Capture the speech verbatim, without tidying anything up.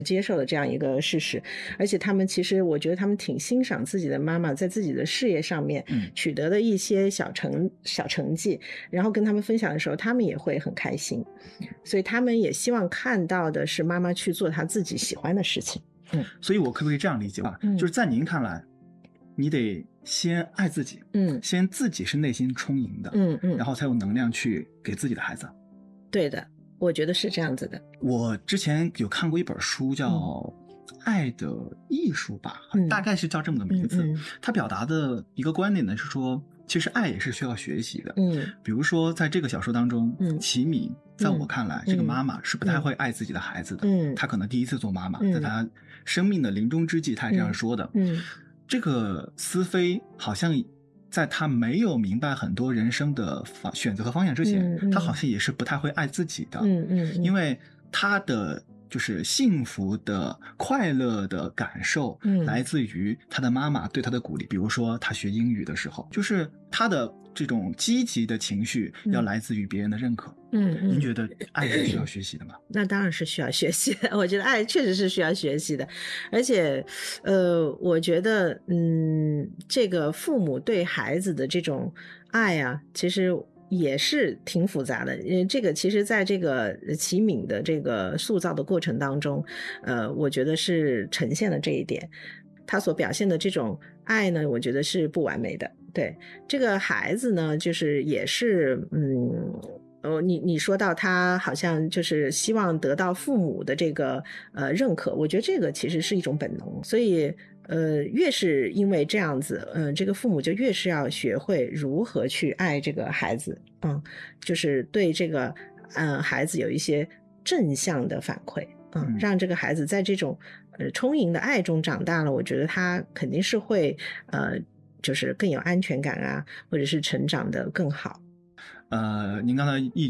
接受了这样一个事实，而且他们其实我觉得他们挺欣赏自己的妈妈在自己的事业上面取得的一些小成小成绩，然后跟他们分享的时候他们也会很开心，所以他们也希望看到的是妈妈去做她自己喜欢的事情。嗯， 所以我可不可以这样理解吧、嗯、就是在您看来你得先爱自己， 嗯， 先自己是内心充盈的， 嗯嗯， 然后才有能量去给自己的孩子。 对的，我觉得是这样子的。 我之前有看过一本书叫《爱的艺术》吧、嗯、大概是叫这么个名字、嗯嗯、它表达的一个观点呢是说其实爱也是需要学习的。 嗯， 比如说在这个小说当中，嗯，齐敏在我看来、嗯、这个妈妈是不太会爱自己的孩子的。嗯，她可能第一次做妈妈、嗯、在她生命的临终之际她也这样说的。嗯，嗯这个思菲好像在他没有明白很多人生的选择和方向之前、嗯嗯、他好像也是不太会爱自己的。嗯 嗯, 嗯因为他的就是幸福的快乐的感受来自于他的妈妈对他的鼓励、嗯、比如说他学英语的时候，就是他的这种积极的情绪要来自于别人的认可。嗯，您觉得爱是需要学习的吗？ 那当然是需要学习的，我觉得爱确实是需要学习的，而且呃，我觉得嗯，这个父母对孩子的这种爱啊，其实也是挺复杂的。因为这个其实在这个齐敏的这个塑造的过程当中，呃，我觉得是呈现了这一点。他所表现的这种爱呢，我觉得是不完美的。对，这个孩子呢，就是也是嗯哦，你你说到他好像就是希望得到父母的这个呃认可，我觉得这个其实是一种本能，所以呃越是因为这样子，嗯、呃，这个父母就越是要学会如何去爱这个孩子，嗯，就是对这个嗯、呃、孩子有一些正向的反馈。嗯，让这个孩子在这种呃充盈的爱中长大了，我觉得他肯定是会呃就是更有安全感啊，或者是成长的更好。 呃，您刚才一